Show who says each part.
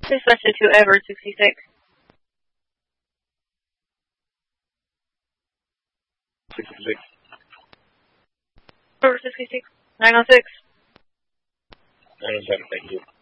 Speaker 1: Please message to Edward 66.
Speaker 2: 66.
Speaker 1: Edward 66. 906.
Speaker 2: 907, thank you.